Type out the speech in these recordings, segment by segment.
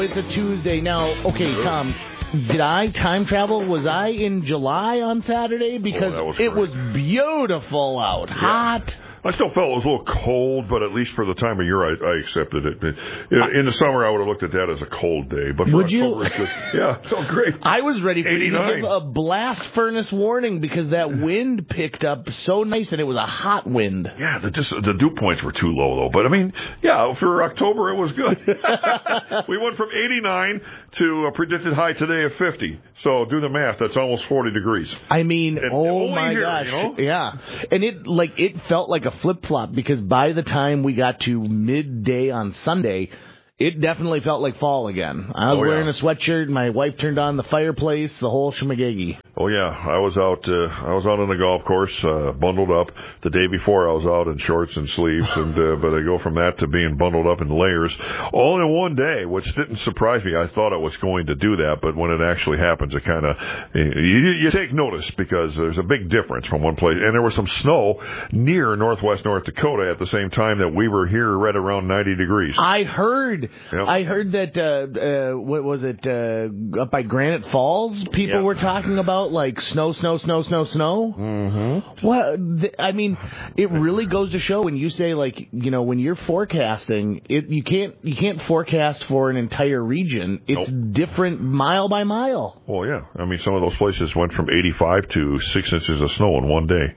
It's a Tuesday now. Okay, Tom, did I time travel? Was I in July on Saturday? Because it was beautiful out, hot. I still felt it was a little cold, but at least for the time of year, I accepted it. In the summer, I would have looked at that as a cold day. But for October, it's just, it felt great. I was ready for you to give a blast furnace warning because that wind picked up so nice, and it was a hot wind. Yeah, the dew points were too low, though. But, I mean, for October, it was good. We went from 89 to a predicted high today of 50. So do the math. That's almost 40 degrees. I mean, oh, my gosh. You know? Yeah. And it felt like a flip-flop because by the time we got to midday on Sunday, it definitely felt like fall again. I was wearing a sweatshirt, my wife turned on the fireplace, the whole shmagegi. Oh yeah, I was out on the golf course, bundled up. The day before I was out in shorts and sleeves, and but I go from that to being bundled up in layers, all in one day, which didn't surprise me. I thought I was going to do that, but when it actually happens, it kind of you take notice because there's a big difference from one place. And there was some snow near northwest North Dakota at the same time that we were here, right around 90 degrees. I heard that. What was it? Up by Granite Falls, people were talking about like snow. Mm-hmm. Well, I mean, it really goes to show when you say like when you're forecasting, you can't forecast for an entire region. It's different mile by mile. Well, yeah. I mean, some of those places went from 85 to 6 inches of snow in one day.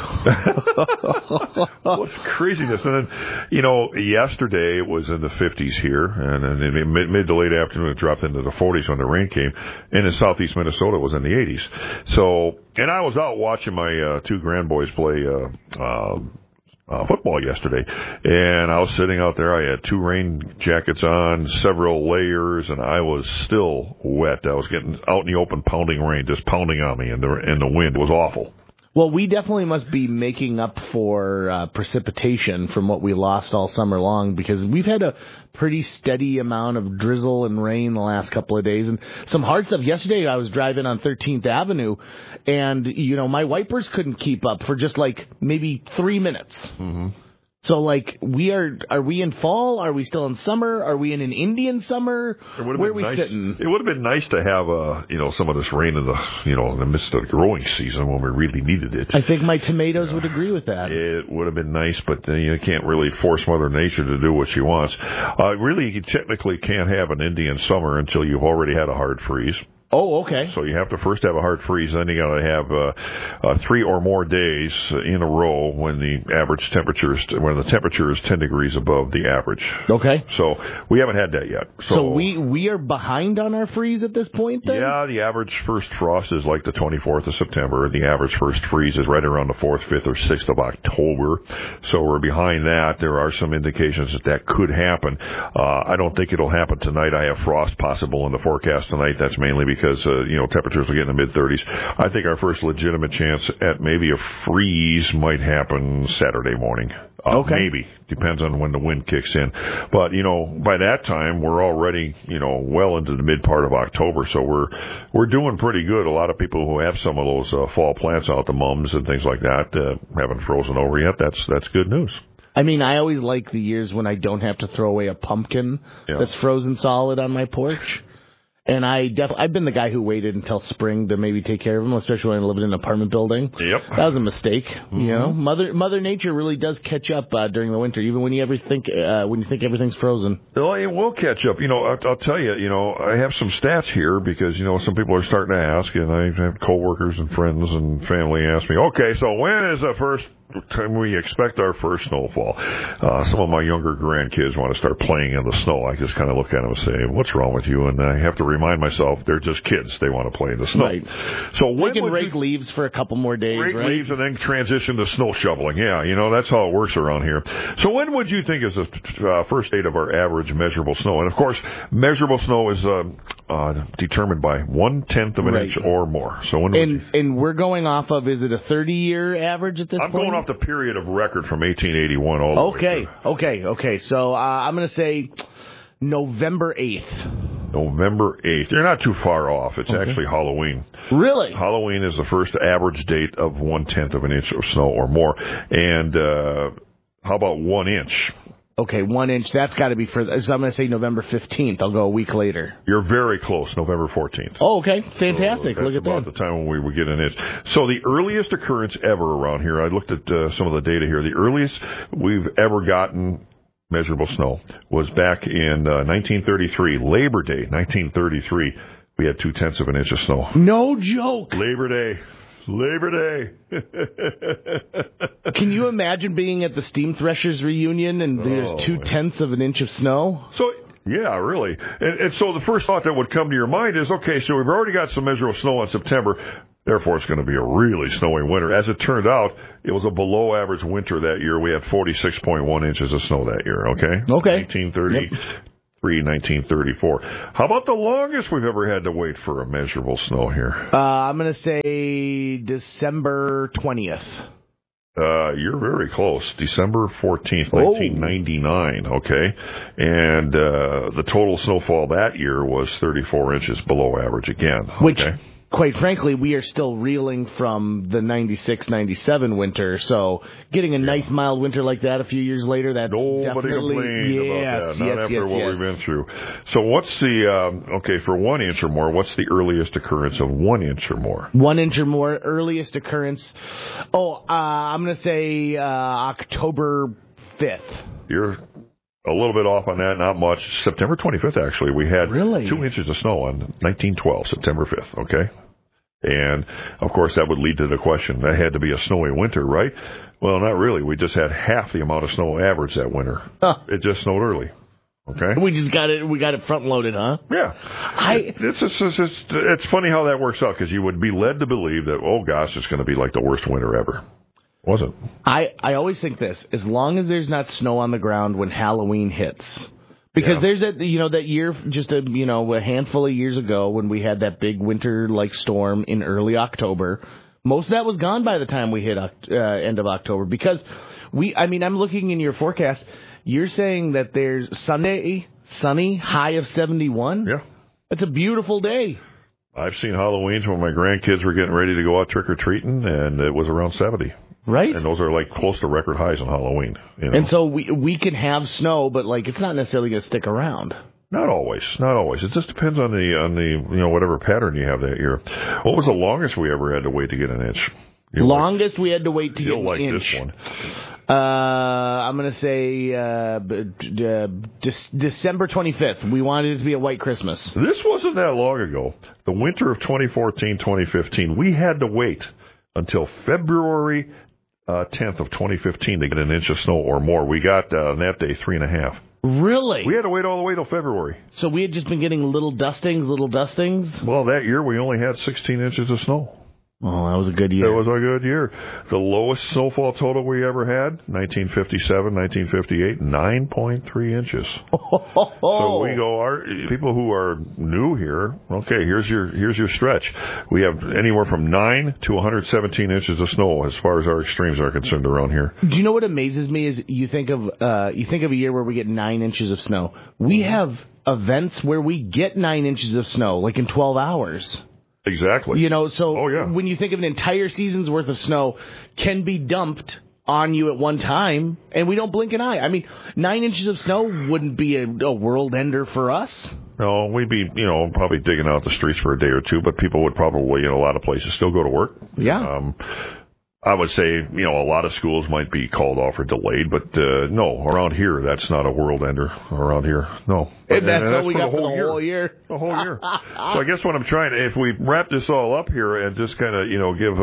What's craziness? And then, yesterday it was in the 50s here, and then in mid to late afternoon it dropped into the 40s when the rain came. And in southeast Minnesota it was in the 80s. So, and I was out watching my two grandboys play football yesterday, and I was sitting out there. I had 2 rain jackets on, several layers, and I was still wet. I was getting out in the open, pounding rain, just pounding on me, and the wind was awful. Well, we definitely must be making up for precipitation from what we lost all summer long because we've had a pretty steady amount of drizzle and rain the last couple of days and some hard stuff. Yesterday I was driving on 13th Avenue and, my wipers couldn't keep up for just like maybe 3 minutes. Mm-hmm. So, like, are we in fall? Are we still in summer? Are we in an Indian summer? Where are we sitting? It would have been nice to have, some of this rain in the midst of the growing season when we really needed it. I think my tomatoes would agree with that. It would have been nice, but you can't really force Mother Nature to do what she wants. Really, you technically can't have an Indian summer until you've already had a hard freeze. Oh, okay. So you have to first have a hard freeze, then you got to have 3 or more days in a row when the temperature is 10 degrees above the average. Okay. So we haven't had that yet. So we are behind on our freeze at this point, then? Yeah, the average first frost is like the 24th of September. The average first freeze is right around the 4th, 5th, or 6th of October. So we're behind that. There are some indications that could happen. I don't think it'll happen tonight. I have frost possible in the forecast tonight. That's mainly because temperatures will get in the mid-30s. I think our first legitimate chance at maybe a freeze might happen Saturday morning. Okay. Maybe. Depends on when the wind kicks in. But, by that time, we're already, well into the mid part of October, so we're doing pretty good. A lot of people who have some of those fall plants out, the mums and things like that, haven't frozen over yet. That's good news. I mean, I always like the years when I don't have to throw away a pumpkin that's frozen solid on my porch. And I've been the guy who waited until spring to maybe take care of them, especially when I lived in an apartment building. Yep. That was a mistake. Mm-hmm. Mother Nature really does catch up during the winter, even when you think everything's frozen. Oh, it will catch up. I'll tell you, I have some stats here because, some people are starting to ask, and I have coworkers and friends and family ask me, okay, so when is the first time we expect our first snowfall? Some of my younger grandkids want to start playing in the snow. I just kind of look at them and say, what's wrong with you? And I have to remind myself they're just kids. They want to play in the snow. Right. So we can rake leaves for a couple more days, rake right? leaves and then transition to snow shoveling. Yeah, that's how it works around here. So when would you think is the first date of our average measurable snow? And, of course, measurable snow is determined by 1/10 of an inch or more. So and we're going off of, is it a 30-year average at this point? I'm going off the period of record from 1881 all the way through. Okay. So I'm going to say November 8th. November 8th. You're not too far off. It's actually Halloween. Really? Halloween is the first average date of 1/10 of an inch of snow or more. And how about 1 inch? Okay, 1 inch. That's got to be so I'm going to say November 15th. I'll go a week later. You're very close, November 14th. Oh, okay. Fantastic. So look at that. about the time when we would get an inch. So the earliest occurrence ever around here, I looked at some of the data here, the earliest we've ever gotten measurable snow was back in 1933, Labor Day, 1933. We had 0.2 of an inch of snow. No joke. Labor Day. Can you imagine being at the Steam Threshers reunion and there's 0.2 of an inch of snow? So, yeah, really. And so the first thought that would come to your mind is, okay, so we've already got some measurable snow in September. Therefore, it's going to be a really snowy winter. As it turned out, it was a below-average winter that year. We had 46.1 inches of snow that year, okay? Okay. 1933, 1934. How about the longest we've ever had to wait for a measurable snow here? I'm going to say December 20th. You're very close. December 14th, 1999, okay? And the total snowfall that year was 34 inches below average again. Which, okay? Quite frankly, we are still reeling from the 96-97 winter, so getting a nice mild winter like that a few years later, that's nobody complained about that, not after what we've been through. So what's the, for 1 inch or more, what's the earliest occurrence of 1 inch or more? 1 inch or more, earliest occurrence, I'm going to say October 5th. You're a little bit off on that, not much. September 25th, actually, we had 2 inches of snow on 1912, September 5th, okay? And, of course, that would lead to the question, that had to be a snowy winter, right? Well, not really. We just had half the amount of snow average that winter. It just snowed early, okay? We got it front-loaded, huh? Yeah. It's funny how that works out, because you would be led to believe that, oh, gosh, it's going to be like the worst winter ever. Wasn't. I always think this, as long as there's not snow on the ground when Halloween hits. Because there's that year, just a handful of years ago when we had that big winter-like storm in early October. Most of that was gone by the time we hit end of October. Because I'm looking in your forecast. You're saying that there's Sunday, sunny, high of 71? Yeah. That's a beautiful day. I've seen Halloweens when my grandkids were getting ready to go out trick-or-treating, and it was around 70. Right. And those are like close to record highs on Halloween. You know? And so we can have snow, but it's not necessarily going to stick around. Not always. It just depends on the whatever pattern you have that year. What was the longest we ever had to wait to get an inch? Longest we had to wait to get an like inch. This one. I'm going to say December 25th. We wanted it to be a white Christmas. This wasn't that long ago. The winter of 2014-2015, we had to wait until February 10th of 2015 to get an inch of snow or more. We got on that day 3.5. Really? We had to wait all the way till February. So we had just been getting little dustings. Well, that year we only had 16 inches of snow. Oh, that was a good year. It was a good year. The lowest snowfall total we ever had, 1957, 1958, 9.3 inches. So we go, people who are new here, okay, here's your stretch. We have anywhere from 9 to 117 inches of snow as far as our extremes are concerned around here. Do you know what amazes me is you think of a year where we get 9 inches of snow. We have events where we get 9 inches of snow, like in 12 hours. Exactly. When you think of an entire season's worth of snow can be dumped on you at one time, and we don't blink an eye. 9 inches of snow wouldn't be a world ender for us. No, we'd be, probably digging out the streets for a day or two, but people would probably, in a lot of places, still go to work. Yeah. I would say, a lot of schools might be called off or delayed, but no, around here, that's not a world ender around here. No. And that's all we got for the whole year. The whole year. So I guess what I'm trying to, if we wrap this all up here and just kind of,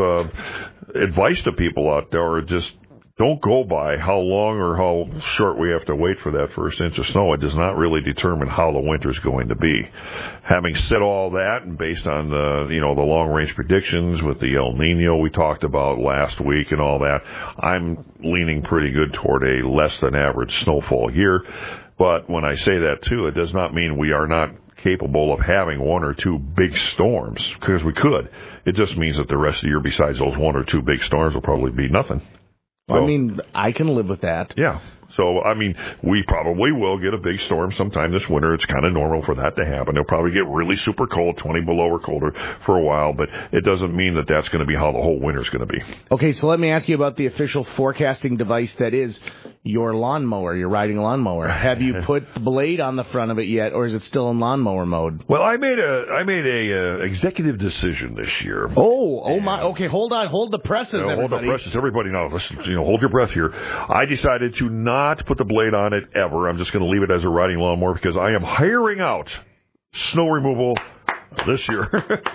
give advice to people out there, or just don't go by how long or how short we have to wait for that first inch of snow. It does not really determine how the winter's going to be. Having said all that, and based on the long-range predictions with the El Nino we talked about last week and all that, I'm leaning pretty good toward a less-than-average snowfall year. But when I say that, too, it does not mean we are not capable of having 1 or 2 big storms, because we could. It just means that the rest of the year, besides those 1 or 2 big storms, will probably be nothing. So, I can live with that. Yeah. So, we probably will get a big storm sometime this winter. It's kind of normal for that to happen. It'll probably get really super cold, 20 below or colder for a while, but it doesn't mean that that's going to be how the whole winter's going to be. Okay, so let me ask you about the official forecasting device that is your lawnmower, your riding lawnmower. Have you put the blade on the front of it yet, or is it still in lawnmower mode? Well, I made a executive decision this year. Oh my! Okay, hold the presses, everybody. Hold the presses, everybody. Now, listen, hold your breath here. I decided to not put the blade on it ever. I'm just going to leave it as a riding lawnmower because I am hiring out snow removal this year.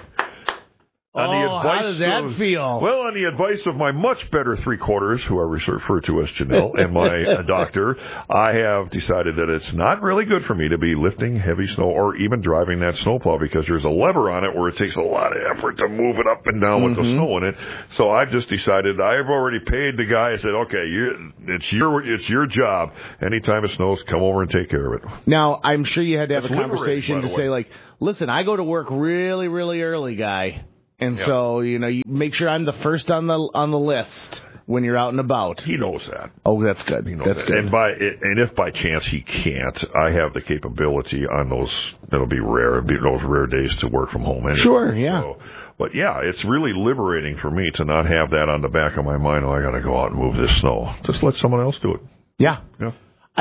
How does that feel? Well, on the advice of my much better three-quarters, who I refer to as Janelle, and my doctor, I have decided that it's not really good for me to be lifting heavy snow or even driving that snowplow because there's a lever on it where it takes a lot of effort to move it up and down with the snow in it. So I've just decided I've already paid the guy. I said, okay, it's your job. Anytime it snows, come over and take care of it. Now, I'm sure you had to have a conversation to say, like, listen, I go to work really, really early, guy. And so, you make sure I'm the first on the list when you're out and about. He knows that. Oh, that's good. He knows that's that. good. And if by chance he can't, I have the capability on those. It'll be rare. Those rare days to work from home. Anyway. Sure. Yeah. So, but yeah, it's really liberating for me to not have that on the back of my mind. Oh, I got to go out and move this snow. Just let someone else do it. Yeah. Yeah.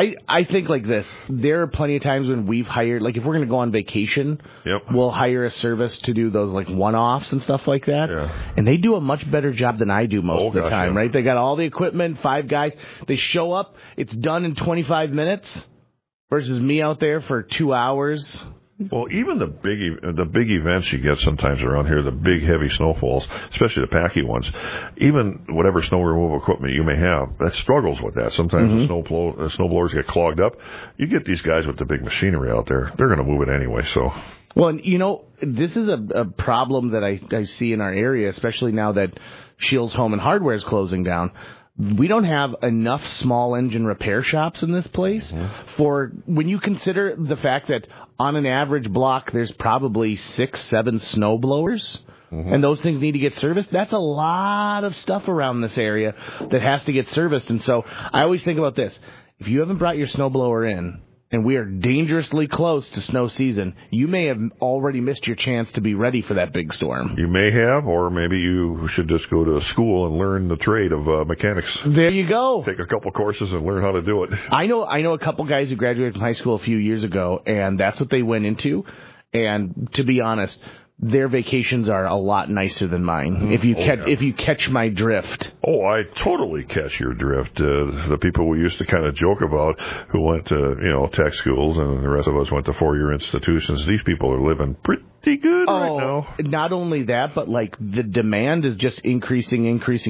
I think like this. There are plenty of times when we've hired, like if we're going to go on vacation, we'll hire a service to do those like one-offs and stuff like that. Yeah. And they do a much better job than I do most of the time, right? They got all the equipment, 5 guys. They show up. It's done in 25 minutes versus me out there for 2 hours. Well, even the big events you get sometimes around here, the big heavy snowfalls, especially the packy ones, even whatever snow removal equipment you may have, that struggles with that. Sometimes the snow blowers get clogged up. You get these guys with the big machinery out there, they're going to move it anyway. So, well, this is a problem that I see in our area, especially now that Shields Home and Hardware is closing down. We don't have enough small engine repair shops in this place for when you consider the fact that on an average block there's probably 6-7 snow blowers and those things need to get serviced. That's a lot of stuff around this area that has to get serviced. And so I always think about this. If you haven't brought your snowblower in, and we are dangerously close to snow season, you may have already missed your chance to be ready for that big storm. You may have, or maybe you should just go to school and learn the trade of mechanics. There you go. Take a couple courses and learn how to do it. I know a couple guys who graduated from high school a few years ago, and that's what they went into. And to be honest, their vacations are a lot nicer than mine. If you catch my drift. Oh, I totally catch your drift. The people we used to kind of joke about who went to tech schools and the rest of us went to 4-year institutions. These people are living pretty good right now. Not only that, but like the demand is just increasing,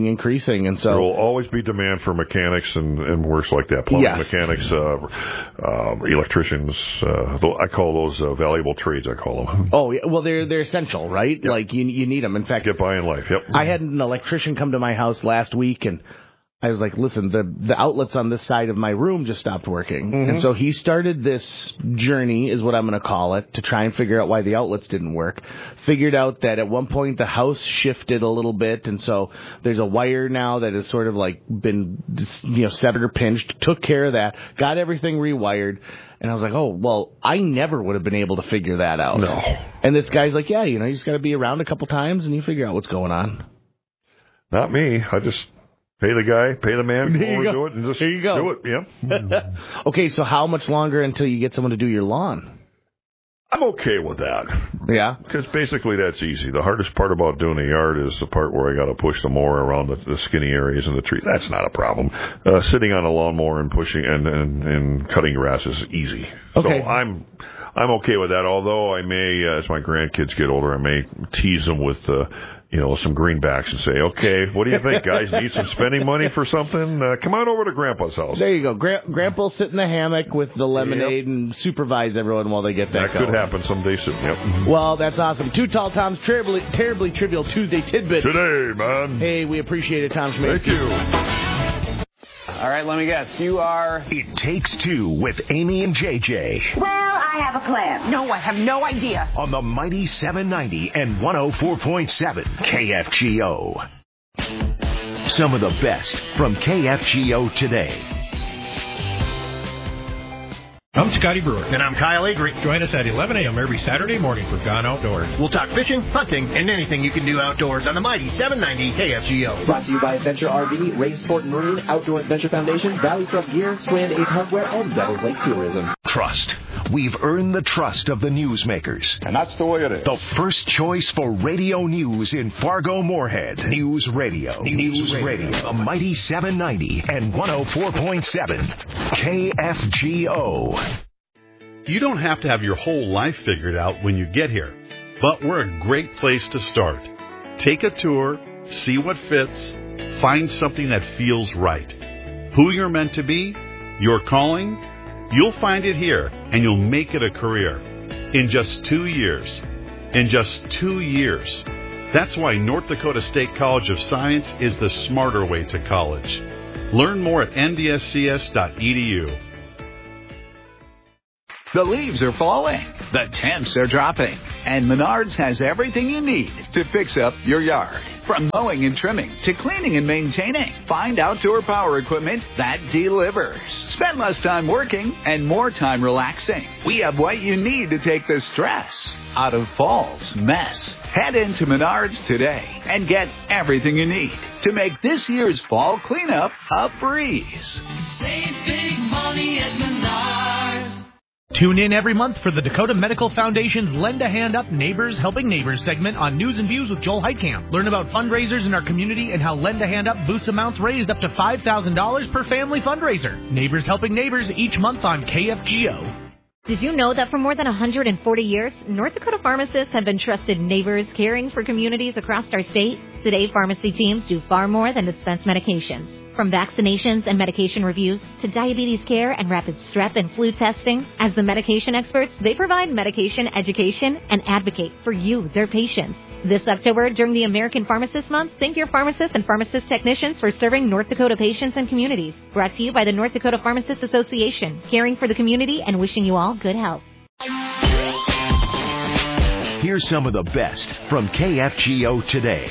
and so there will always be demand for mechanics and works like that. Plumbing mechanics, electricians. I call those valuable trades. I call them. Oh, yeah. Well, they're essential, right? Yep. Like you need them. In fact, get by in life. Yep. I had an electrician come to my house last week, and I was like, listen, the outlets on this side of my room just stopped working. And so he started this journey, is what I'm going to call it, to try and figure out why the outlets didn't work. Figured out that at one point the house shifted a little bit, and so there's a wire now that has sort of like been, severed or pinched. Took care of that, got everything rewired. And I was like, oh, well, I never would have been able to figure that out. No. And this guy's like, yeah, you just got to be around a couple times and you figure out what's going on. Not me. I just pay the guy, pay the man, go over and do it, and just do it. Yeah. Okay, so how much longer until you get someone to do your lawn? I'm okay with that. Yeah? Because basically that's easy. The hardest part about doing the yard is the part where I got to push the mower around the skinny areas in the trees. That's not a problem. Sitting on a lawnmower and pushing and cutting grass is easy. Okay. So I'm okay with that, although I may, as my grandkids get older, I may tease them with some greenbacks and say, okay, what do you think, guys? Need some spending money for something? Come on over to Grandpa's house. There you go. Grandpa will sit in the hammock with the lemonade and supervise everyone while they get that could happen someday soon. Yep. Well, that's awesome. Two Tall Tom's terribly trivial Tuesday tidbits. Today, man. Hey, we appreciate it, Tom Schmidt. Thank you. All right, let me guess. You are... It Takes Two with Amy and JJ. Well, I have a plan. No, I have no idea. On the mighty 790 and 104.7 KFGO. Some of the best from KFGO today. I'm Scotty Brewer. And I'm Kyle Avery. Join us at 11 a.m. every Saturday morning for Gone Outdoors. We'll talk fishing, hunting, and anything you can do outdoors on the mighty 790 KFGO. Brought to you by Adventure RV, Ray Sport and Marine, Outdoor Adventure Foundation, Valley Truck Gear, Strand 8 Hardware, and Devil's Lake Tourism. Trust. We've earned the trust of the newsmakers. And that's the way it is. The first choice for radio news in Fargo-Moorhead. News Radio. News Radio. The mighty 790 and 104.7 KFGO. You don't have to have your whole life figured out when you get here, but we're a great place to start. Take a tour, see what fits, find something that feels right. Who you're meant to be, your calling, you'll find it here, and you'll make it a career. In just 2 years. In just 2 years. That's why North Dakota State College of Science is the smarter way to college. Learn more at ndscs.edu. The leaves are falling, the temps are dropping, and Menards has everything you need to fix up your yard. From mowing and trimming to cleaning and maintaining, find outdoor power equipment that delivers. Spend less time working and more time relaxing. We have what you need to take the stress out of fall's mess. Head into Menards today and get everything you need to make this year's fall cleanup a breeze. Save big money at Menards. Tune in every month for the Dakota Medical Foundation's Lend a Hand Up Neighbors Helping Neighbors segment on News and Views with Joel Heitkamp. Learn about fundraisers in our community and how Lend a Hand Up boosts amounts raised up to $5,000 per family fundraiser. Neighbors Helping Neighbors each month on KFGO. Did you know that for more than 140 years, North Dakota pharmacists have been trusted neighbors caring for communities across our state? Today, pharmacy teams do far more than dispense medications. From vaccinations and medication reviews to diabetes care and rapid strep and flu testing, as the medication experts, they provide medication education and advocate for you, their patients. This October, during the American Pharmacist Month, thank your pharmacists and pharmacist technicians for serving North Dakota patients and communities. Brought to you by the North Dakota Pharmacists Association, caring for the community and wishing you all good health. Here's some of the best from KFGO today.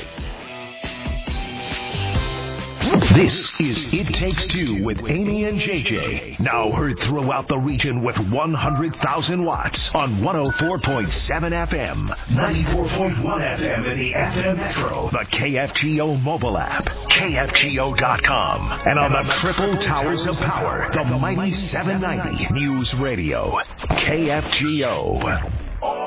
This is It Takes Two with Amy and JJ. Now heard throughout the region with 100,000 watts on 104.7 FM, 94.1 FM in the FM Metro, the KFGO mobile app, KFGO.com, and on the triple towers of power, the mighty 790 News Radio, KFGO.